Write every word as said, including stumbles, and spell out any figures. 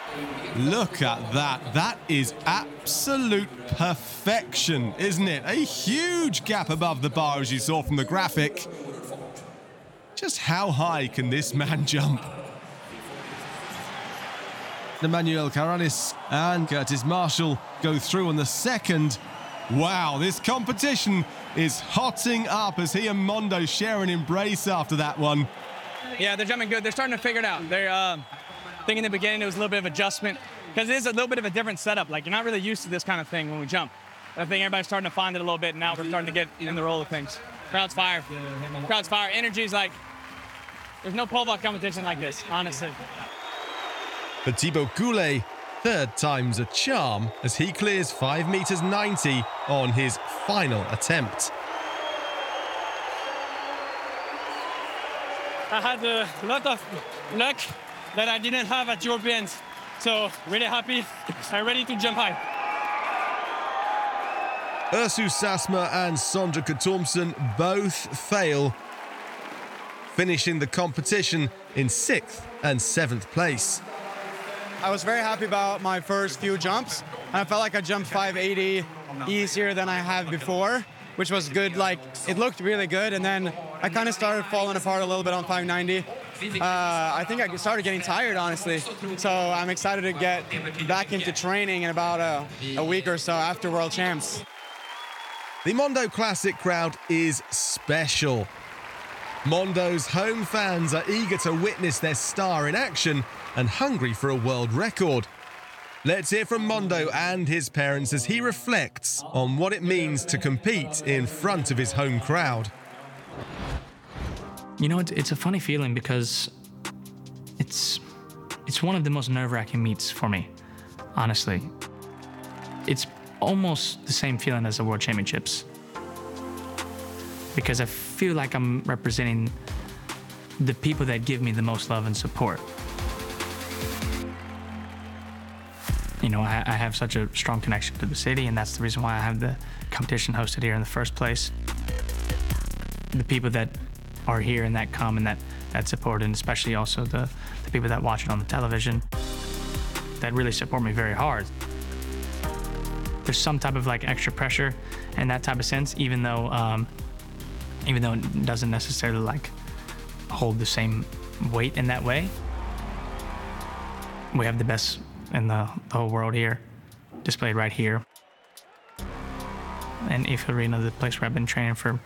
Look at that. That is absolute perfection, isn't it? A huge gap above the bar, as you saw from the graphic. Just how high can this man jump? Emmanuel Caranis and Curtis Marshall go through on the second. Wow, this competition is hotting up as he and Mondo share an embrace after that one. Yeah, they're jumping good. They're starting to figure it out. They're, uh, I think in the beginning it was a little bit of adjustment because it is a little bit of a different setup. Like, you're not really used to this kind of thing when we jump. I think everybody's starting to find it a little bit, and now we're starting to get in the roll of things. Crowd's fire. Crowd's fire. Energy's like, there's no pole vault competition like this, honestly. For Thibaut Goulet, third time's a charm as he clears five meters ninety on his final attempt. I had a lot of luck that I didn't have at Europeans, so really happy and ready to jump high. Ursu Sasma and Sondre Thompson both fail, finishing the competition in sixth and seventh place. I was very happy about my first few jumps, and I felt like I jumped five eighty easier than I have before, which was good. Like, it looked really good, and then I kind of started falling apart a little bit on five ninety. Uh, I think I started getting tired, honestly. So I'm excited to get back into training in about a, a week or so after World Champs. The Mondo Classic crowd is special. Mondo's home fans are eager to witness their star in action and hungry for a world record. Let's hear from Mondo and his parents as he reflects on what it means to compete in front of his home crowd. You know, it's a funny feeling because it's it's one of the most nerve-wracking meets for me, honestly. It's almost the same feeling as the World Championships because I feel like I'm representing the people that give me the most love and support. You know, I, I have such a strong connection to the city, and that's the reason why I have the competition hosted here in the first place. The people that are here and that come and that, that support, and especially also the, the people that watch it on the television, that really support me very hard. There's some type of like extra pressure in that type of sense, even though, um, even though it doesn't necessarily like hold the same weight in that way. We have the best in the, the whole world here, displayed right here. And I F A Arena, the place where I've been training for